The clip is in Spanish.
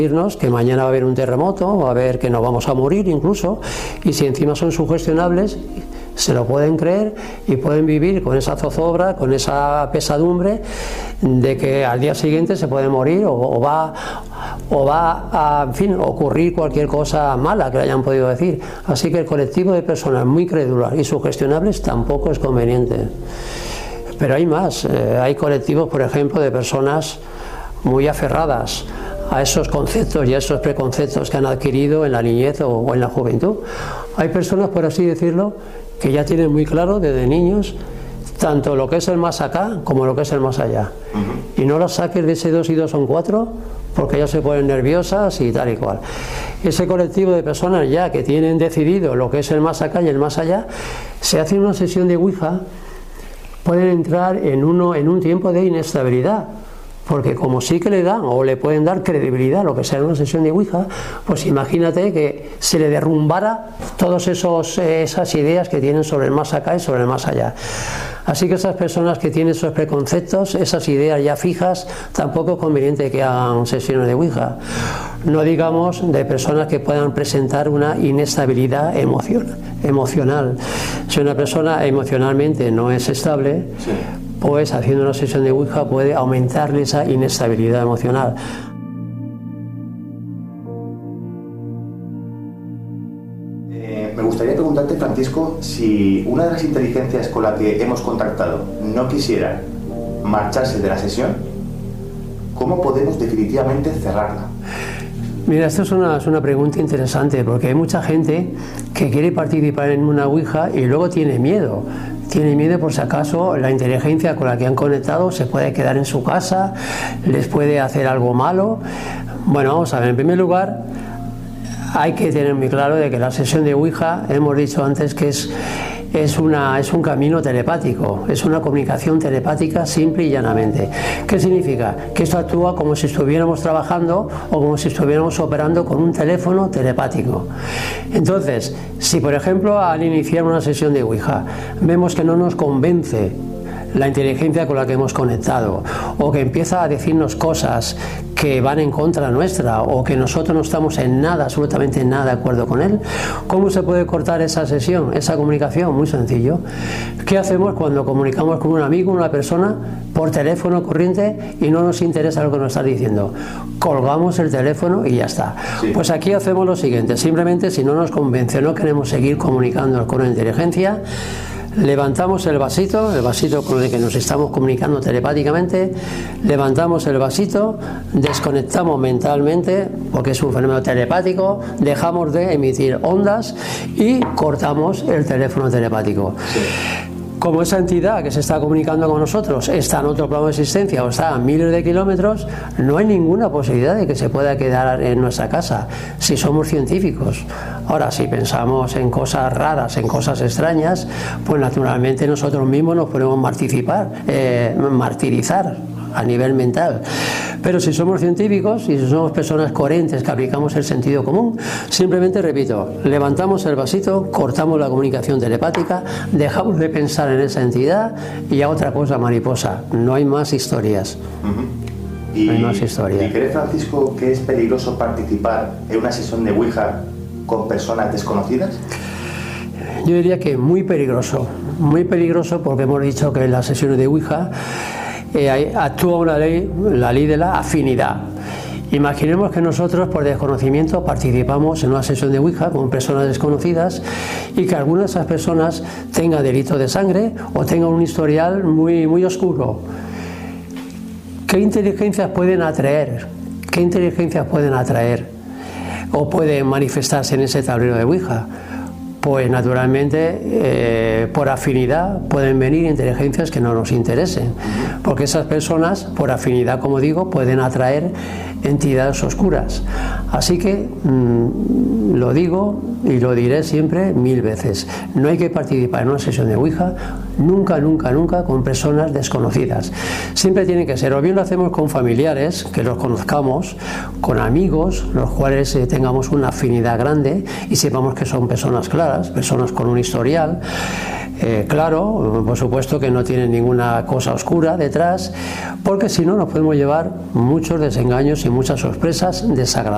que mañana va a haber un terremoto, va a haber que nos vamos a morir incluso, y si encima son sugestionables, se lo pueden creer y pueden vivir con esa zozobra, con esa pesadumbre de que al día siguiente se puede morir o va a, en fin, ocurrir cualquier cosa mala que le hayan podido decir. Así que el colectivo de personas muy crédulas y sugestionables tampoco es conveniente. Pero hay más, hay colectivos, por ejemplo, de personas muy aferradas a esos conceptos y a esos preconceptos que han adquirido en la niñez o en la juventud. Hay personas, por así decirlo, que ya tienen muy claro desde niños tanto lo que es el más acá como lo que es el más allá. Y no las saques de ese 2 y 2 son 4 porque ya se ponen nerviosas y tal y cual. Ese colectivo de personas ya que tienen decidido lo que es el más acá y el más allá, se hace una sesión de Ouija, pueden entrar en un tiempo de inestabilidad. Porque como sí que le dan o le pueden dar credibilidad a lo que sea una sesión de Ouija, pues imagínate que se le derrumbara todas esas ideas que tienen sobre el más acá y sobre el más allá. Así que esas personas que tienen esos preconceptos, esas ideas ya fijas, tampoco es conveniente que hagan sesiones de Ouija. No digamos de personas que puedan presentar una inestabilidad emocional. Si una persona emocionalmente no es estable, sí, pues haciendo una sesión de Ouija puede aumentarle esa inestabilidad emocional. Me gustaría preguntarte, Francisco, si una de las inteligencias con la que hemos contactado no quisiera marcharse de la sesión, ¿cómo podemos definitivamente cerrarla? Mira, esto es una pregunta interesante porque hay mucha gente que quiere participar en una Ouija y luego tiene miedo. Tiene miedo por si acaso la inteligencia con la que han conectado se puede quedar en su casa, les puede hacer algo malo. Bueno, vamos a ver, en primer lugar hay que tener muy claro de que la sesión de Ouija, hemos dicho antes que es un camino telepático, es una comunicación telepática simple y llanamente. ¿Qué significa? Que esto actúa como si estuviéramos trabajando o como si estuviéramos operando con un teléfono telepático. Entonces, si por ejemplo al iniciar una sesión de Ouija vemos que no nos convence la inteligencia con la que hemos conectado o que empieza a decirnos cosas que van en contra nuestra o que nosotros no estamos en nada, absolutamente nada de acuerdo con él, ¿cómo se puede cortar esa sesión, esa comunicación? Muy sencillo. ¿Qué hacemos cuando comunicamos con un amigo, una persona, por teléfono corriente y no nos interesa lo que nos está diciendo? Colgamos el teléfono y ya está. Sí. Pues aquí hacemos lo siguiente, simplemente si no nos convence, no queremos seguir comunicando con la inteligencia, levantamos el vasito con el que nos estamos comunicando telepáticamente, levantamos el vasito, desconectamos mentalmente, porque es un fenómeno telepático, dejamos de emitir ondas y cortamos el teléfono telepático. Sí. Como esa entidad que se está comunicando con nosotros está en otro plano de existencia o está a miles de kilómetros, no hay ninguna posibilidad de que se pueda quedar en nuestra casa, si somos científicos. Ahora, si pensamos en cosas raras, en cosas extrañas, pues naturalmente nosotros mismos nos podemos martirizar a nivel mental. Pero si somos científicos y si somos personas coherentes que aplicamos el sentido común, simplemente, repito, levantamos el vasito, cortamos la comunicación telepática, dejamos de pensar en esa entidad y a otra cosa mariposa. No hay más historias. No hay más historias. ¿Y crees, Francisco, que es peligroso participar en una sesión de Ouija con personas desconocidas? Yo diría que muy peligroso porque hemos dicho que en las sesiones de Ouija actúa una ley, la ley de la afinidad. Imaginemos que nosotros por desconocimiento participamos en una sesión de Ouija con personas desconocidas y que alguna de esas personas tenga delito de sangre o tenga un historial muy, muy oscuro. ¿Qué inteligencias pueden atraer? ¿Qué inteligencias pueden atraer o pueden manifestarse en ese tablero de Ouija? Pues naturalmente por afinidad pueden venir inteligencias que no nos interesen, porque esas personas por afinidad, como digo, pueden atraer entidades oscuras. Así que lo digo y lo diré siempre 1000 veces, no hay que participar en una sesión de Ouija nunca, nunca, nunca con personas desconocidas. Siempre tiene que ser, o bien lo hacemos con familiares que los conozcamos, con amigos, los cuales tengamos una afinidad grande y sepamos que son personas claras, personas con un historial claro, por supuesto que no tienen ninguna cosa oscura detrás, porque si no nos podemos llevar muchos desengaños y muchas sorpresas desagradables.